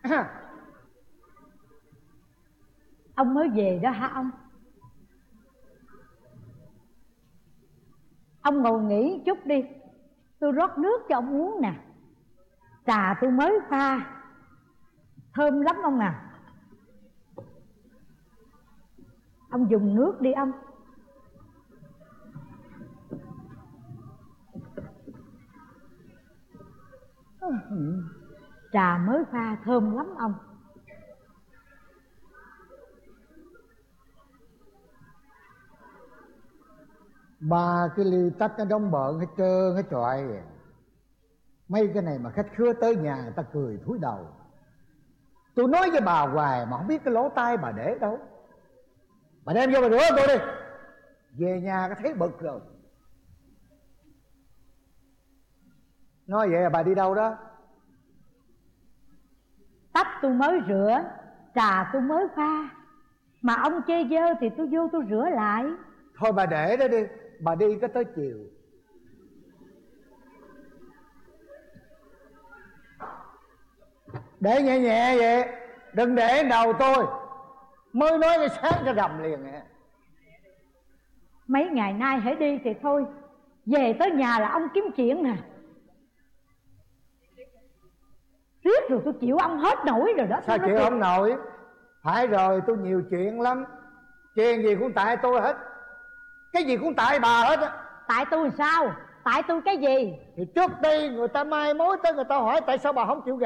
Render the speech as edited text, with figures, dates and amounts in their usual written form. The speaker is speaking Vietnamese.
Ông mới về đó hả ông? Ông ngồi nghỉ chút đi, tôi rót nước cho ông uống nè. Trà tôi mới pha, thơm lắm ông à. Ông dùng nước đi ông. Trà mới pha thơm lắm ông. Ba cái ly tách nó đóng bợn hết trơn hết trọi. Mấy cái này mà khách khứa tới nhà người ta cười thúi đầu. Tôi nói với bà hoài mà không biết cái lỗ tai bà để đâu. Bà đem vô bà rửa tôi đi. Về nhà có thấy bực rồi. Nói vậy là bà đi đâu đó? Tách tôi mới rửa, trà tôi mới pha, mà ông chê dơ thì tôi vô tôi rửa lại. Thôi bà để đó đi, bà đi có tới chiều. Để nhẹ nhẹ vậy, đừng để đầu tôi. Mới nói cái sáng cho rầm liền nè. Mấy ngày nay hãy đi thì thôi, về tới nhà là ông kiếm chuyện nè. Riết rồi tôi chịu ông hết nổi rồi đó. Sao chịu không nổi? Phải rồi, tôi nhiều chuyện lắm. Chuyện gì cũng tại tôi hết. Cái gì cũng tại bà hết á. Tại tôi sao? Tại tôi cái gì? Thì trước đây người ta mai mối tới, người ta hỏi tại sao bà không chịu gả.